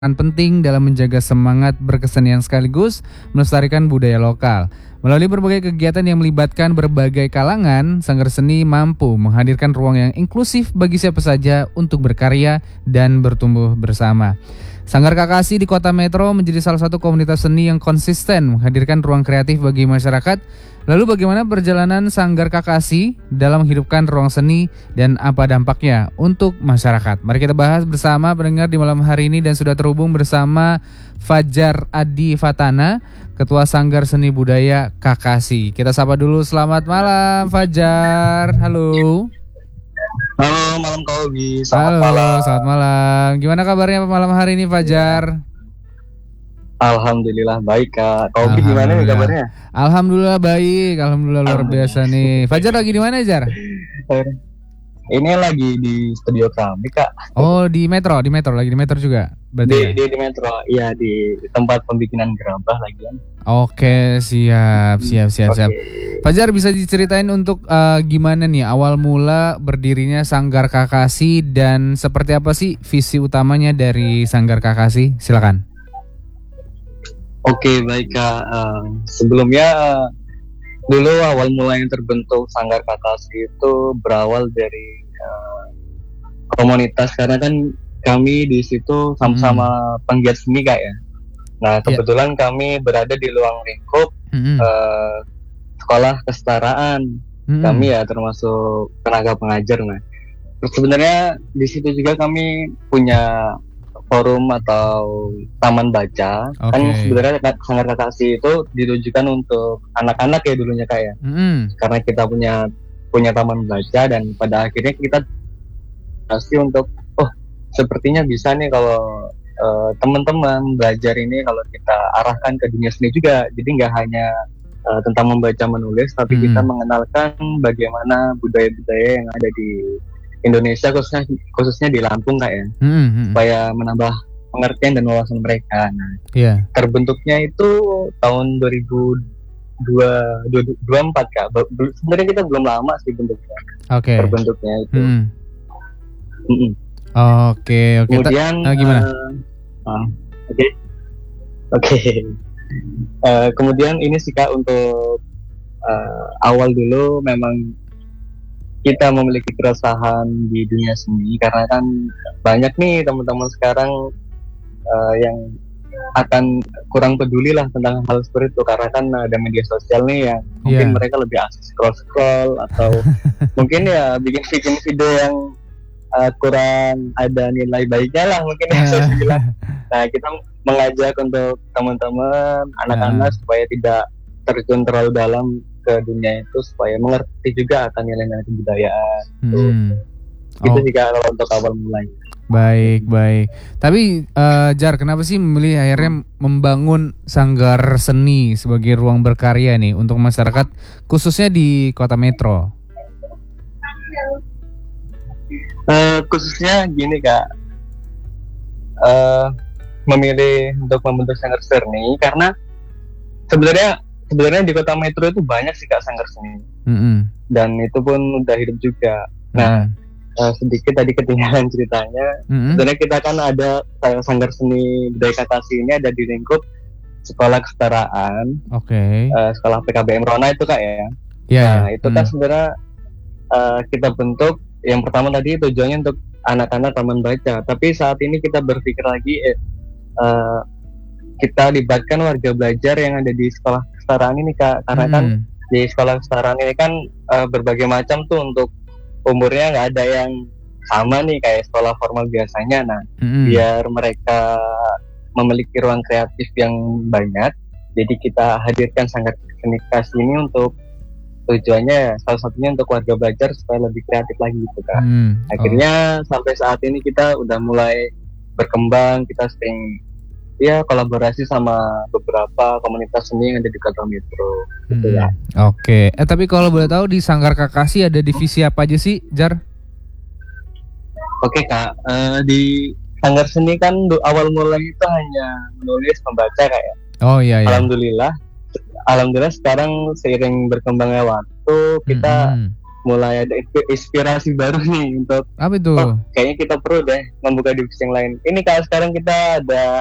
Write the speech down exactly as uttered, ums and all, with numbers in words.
Peran penting dalam menjaga semangat berkesenian sekaligus melestarikan budaya lokal. Melalui berbagai kegiatan yang melibatkan berbagai kalangan, Sanggar Seni mampu menghadirkan ruang yang inklusif bagi siapa saja untuk berkarya dan bertumbuh bersama. Sanggar Kakasi di Kota Metro menjadi salah satu komunitas seni yang konsisten menghadirkan ruang kreatif bagi masyarakat. Lalu bagaimana perjalanan Sanggar Kakasi dalam menghidupkan ruang seni dan apa dampaknya untuk masyarakat? Mari kita bahas bersama pendengar di malam hari ini dan sudah terhubung bersama Fajar Adi Fatana, Ketua Sanggar Seni Budaya Kakasi. Kita sapa dulu, selamat malam Fajar. Halo. Halo, malam Kak Ogi. Selamat Halo, malam. selamat malam. Gimana kabarnya malam hari ini Fajar? Alhamdulillah baik Kak. Kak Ogi gimana nih kabarnya? Alhamdulillah baik, alhamdulillah luar biasa nih. Fajar lagi di mana, Jar? Ini lagi di studio kami Kak. Oh, di Metro, di Metro lagi di Metro juga. Berarti Di, ya? di, di Metro, iya di tempat pembikinan gerabah lagi kan. Oke, siap, siap, siap, siap. Oke. Fajar, bisa diceritain untuk uh, gimana nih awal mula berdirinya Sanggar Kakasi dan seperti apa sih visi utamanya dari Sanggar Kakasi? Silakan. Oke, baik Kak. Uh, sebelumnya uh, dulu awal mulanya terbentuk Sanggar Kakasi itu berawal dari uh, komunitas, karena kan kami di situ sama-sama hmm. penggiat seni Kak ya. Nah kebetulan yeah. kami berada di ruang lingkup hmm. uh, sekolah kesetaraan. hmm. Kami ya termasuk tenaga pengajar. Nah sebenarnya di situ juga kami punya forum atau taman baca. Okay. Kan sebenarnya Sanggar Kakasi itu ditujukan untuk anak-anak ya dulunya Kak ya. Hmm. Karena kita punya punya taman baca dan pada akhirnya kita pasti untuk oh sepertinya bisa nih kalau uh, teman-teman belajar ini kalau kita arahkan ke dunia seni juga. Jadi nggak hanya uh, tentang membaca menulis, tapi hmm. kita mengenalkan bagaimana budaya-budaya yang ada di Indonesia, khususnya khususnya di Lampung Kak ya, hmm. supaya menambah pengertian dan wawasan mereka. Nah, yeah. terbentuknya itu tahun dua ribu dua puluh empat Kak. Sebenarnya kita belum lama sih bentuknya. Okay. Terbentuknya itu. Hmm. Mm-mm. Oke, oke. Kemudian Ta- uh, gimana? Oke, uh, oke. Okay. Okay. Uh, kemudian ini sih Kak untuk uh, awal dulu memang kita memiliki keresahan di dunia seni karena kan banyak nih teman-teman sekarang uh, yang akan kurang peduli lah tentang hal seperti itu karena kan ada media sosial nih yang mungkin yeah. mereka lebih asik scroll-scroll atau mungkin ya bikin-bikin video yang uh, kurang ada nilai baiknya lah mungkin ya saya bilang. Nah kita mengajak untuk teman-teman anak-anak yeah. supaya tidak terjun terlalu dalam ke dunia itu supaya mengerti juga akan nilai-nilai kebudayaan. Hmm. Itu oh. sih kalau untuk awal mulai. Baik, baik. Tapi uh, Jar, kenapa sih memilih akhirnya membangun Sanggar Seni sebagai ruang berkarya nih untuk masyarakat khususnya di Kota Metro? Uh, khususnya gini Kak, uh, memilih untuk membentuk Sanggar Seni karena sebenarnya Sebenarnya di Kota Metro itu banyak sih Kak Sanggar Seni, mm-hmm. dan itu pun udah hidup juga. Nah, mm-hmm. uh, sedikit tadi ketinggalan ceritanya. Mm-hmm. Sebenarnya kita kan ada Sanggar Seni Budaya Kakasi ini ada di lingkup Sekolah Kesetaraan, okay. uh, Sekolah P K B M Rona itu Kak ya. Yeah, nah itu mm-hmm. kan sebenarnya uh, kita bentuk yang pertama tadi tujuannya untuk anak-anak taman baca. Tapi saat ini kita berpikir lagi, eh, uh, kita libatkan warga belajar yang ada di sekolah kesetaraan ini Kak, karena hmm. kan di sekolah kesetaraan ini kan uh, berbagai macam tuh untuk umurnya nggak ada yang sama nih kayak sekolah formal biasanya. Nah hmm. biar mereka memiliki ruang kreatif yang banyak, jadi kita hadirkan Sanggar Seni Kakasi ini untuk tujuannya salah satunya untuk warga belajar supaya lebih kreatif lagi gitu Kak. Hmm. Oh. Akhirnya sampai saat ini kita udah mulai berkembang, kita sering ya kolaborasi sama beberapa komunitas seni yang ada di Kota Metro gitu hmm. ya. Oke, eh tapi kalau boleh tahu di Sanggar Kakasi ada divisi apa aja sih, Jar? Oke Kak, uh, di Sanggar Seni kan awal mulanya itu hanya menulis, membaca Kak ya. Oh iya iya. Alhamdulillah, alhamdulillah sekarang seiring berkembangnya waktu kita hmm. mulai ada inspirasi baru nih untuk Apa itu? oh, kayaknya kita perlu deh membuka divisi yang lain. Ini Kak, sekarang kita ada